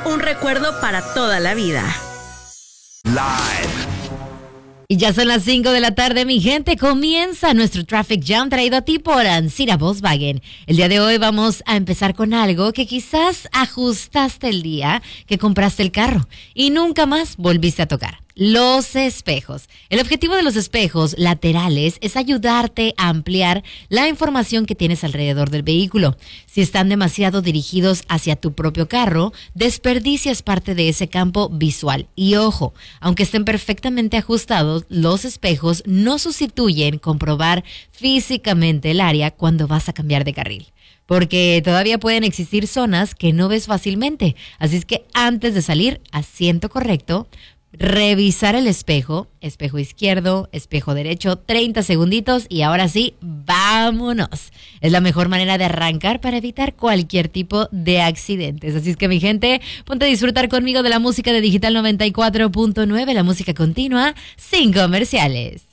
un recuerdo para toda la vida. Live. Y ya son las 5 de la tarde, mi gente. Comienza nuestro Traffic Jam traído a ti por Ancira Volkswagen. El día de hoy vamos a empezar con algo que quizás ajustaste el día que compraste el carro y nunca más volviste a tocar. Los espejos. El objetivo de los espejos laterales es ayudarte a ampliar la información que tienes alrededor del vehículo. Si están demasiado dirigidos hacia tu propio carro, desperdicias parte de ese campo visual. Y ojo, aunque estén perfectamente ajustados, los espejos no sustituyen comprobar físicamente el área cuando vas a cambiar de carril. Porque todavía pueden existir zonas que no ves fácilmente. Así es que antes de salir, asiento correcto, revisar el espejo izquierdo, espejo derecho, 30 segunditos y ahora sí, vámonos. Es la mejor manera de arrancar para evitar cualquier tipo de accidentes. Así es que mi gente, ponte a disfrutar conmigo de la música de Digital 94.9, la música continua, sin comerciales.